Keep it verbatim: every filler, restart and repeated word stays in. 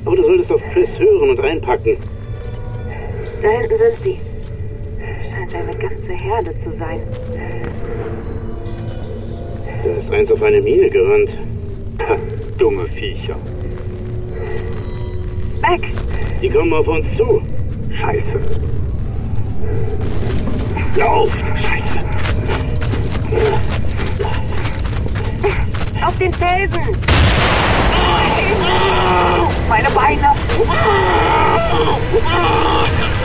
Aber du solltest auf Chris hören und reinpacken. Da hinten sind sie. Scheint eine ganze Herde zu sein. Da ist eins auf eine Mine gerannt. Ha, dumme Viecher. Weg! Die kommen auf uns zu. Scheiße. Lauf! Scheiße. Auf den Felsen! Meine Beine!